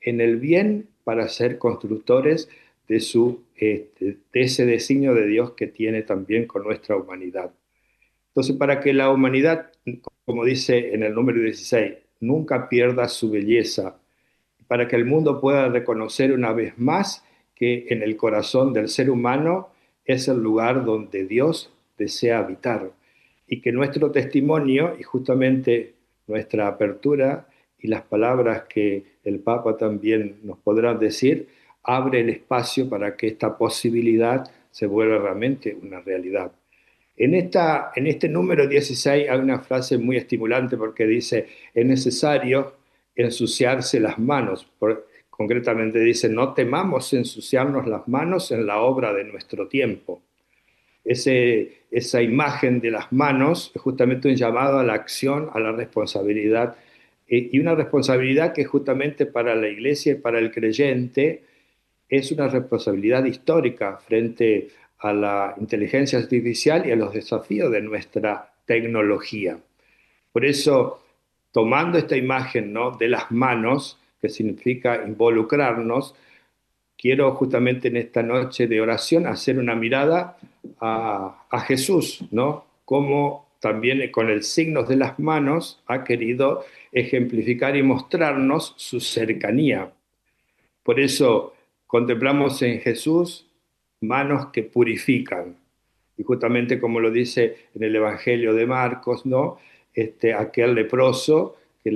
en el bien para ser constructores de ese designio de Dios que tiene también con nuestra humanidad. Entonces, para que la humanidad, como dice en el número 16, nunca pierda su belleza, para que el mundo pueda reconocer una vez más que en el corazón del ser humano es el lugar donde Dios desea habitar y que nuestro testimonio y justamente nuestra apertura y las palabras que el Papa también nos podrá decir abre el espacio para que esta posibilidad se vuelva realmente una realidad. En este número 16 hay una frase muy estimulante porque dice, es necesario ensuciarse las manos. Concretamente dice, no temamos ensuciarnos las manos en la obra de nuestro tiempo. Esa imagen de las manos es justamente un llamado a la acción, a la responsabilidad, y una responsabilidad que justamente para la iglesia y para el creyente es una responsabilidad histórica frente a la inteligencia artificial y a los desafíos de nuestra tecnología. Por eso, tomando esta imagen, ¿no?, de las manos, que significa involucrarnos, quiero justamente en esta noche de oración hacer una mirada a Jesús, ¿no? Cómo también con el signo de las manos ha querido ejemplificar y mostrarnos su cercanía. Por eso contemplamos en Jesús manos que purifican. Y justamente como lo dice en el Evangelio de Marcos, ¿no? Aquel leproso que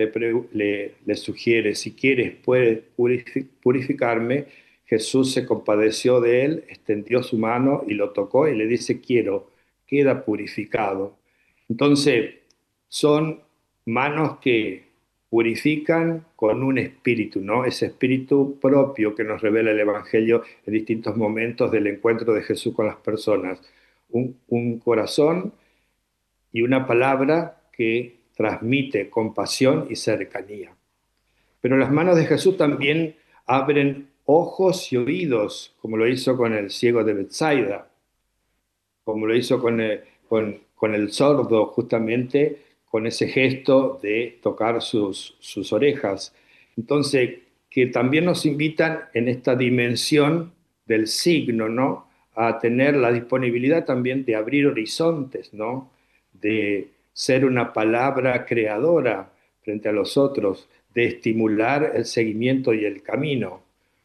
le sugiere, si quieres, puedes purificarme. Jesús se compadeció de él, extendió su mano y lo tocó y le dice, quiero, queda purificado. Entonces, son manos que purifican con un espíritu, ¿no? Ese espíritu propio que nos revela el Evangelio en distintos momentos del encuentro de Jesús con las personas. Un corazón y una palabra que transmite compasión y cercanía. Pero las manos de Jesús también abren ojos y oídos, como lo hizo con el ciego de Bethsaida, como lo hizo con el sordo, justamente con ese gesto de tocar sus orejas. Entonces, que también nos invitan en esta dimensión del signo, ¿no? A tener la disponibilidad también de abrir horizontes, ¿no? De ser una palabra creadora frente a los otros, de estimular el seguimiento y el camino.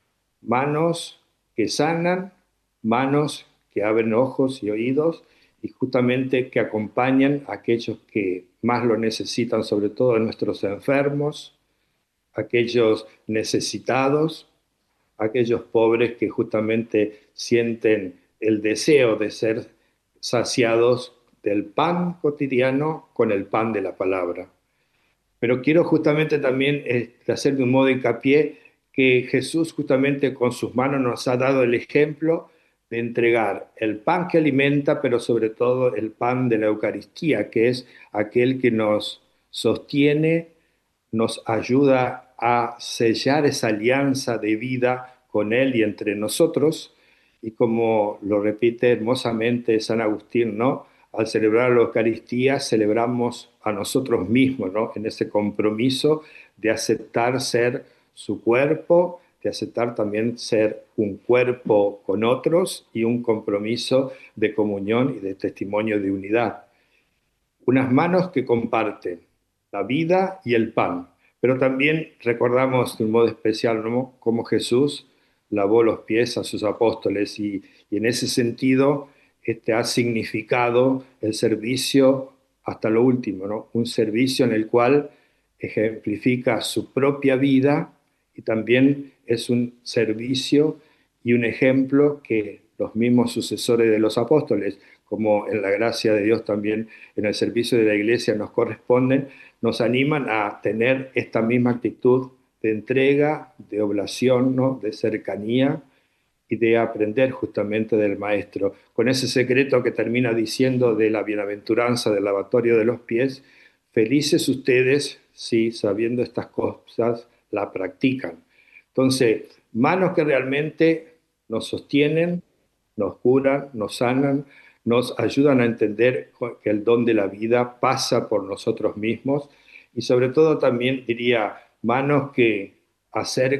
Manos que sanan, manos que abren ojos y oídos y justamente que acompañan a aquellos que más lo necesitan, sobre todo a nuestros enfermos, aquellos necesitados, aquellos pobres que justamente sienten el deseo de ser saciados del pan cotidiano con el pan de la palabra. Pero quiero justamente también hacer de un modo hincapié que Jesús justamente con sus manos nos ha dado el ejemplo de entregar el pan que alimenta, pero sobre todo el pan de la Eucaristía, que es aquel que nos sostiene, nos ayuda a sellar esa alianza de vida con Él y entre nosotros. Y como lo repite hermosamente San Agustín, ¿no? Al celebrar la Eucaristía celebramos a nosotros mismos, ¿no? En ese compromiso de aceptar ser su cuerpo, de aceptar también ser un cuerpo con otros y un compromiso de comunión y de testimonio de unidad. Unas manos que comparten la vida y el pan, pero también recordamos de un modo especial, ¿no?, cómo Jesús lavó los pies a sus apóstoles y en ese sentido ha significado el servicio hasta lo último, ¿no? Un servicio en el cual ejemplifica su propia vida y también es un servicio y un ejemplo que los mismos sucesores de los apóstoles, como en la gracia de Dios también en el servicio de la iglesia nos corresponden, nos animan a tener esta misma actitud de entrega, de oblación, ¿no?, de cercanía y de aprender justamente del Maestro. Con ese secreto que termina diciendo de la bienaventuranza del lavatorio de los pies, felices ustedes si sabiendo estas cosas la practican. Entonces, manos que realmente nos sostienen, nos curan, nos sanan, nos ayudan a entender que el don de la vida pasa por nosotros mismos y sobre todo también diría manos que acercan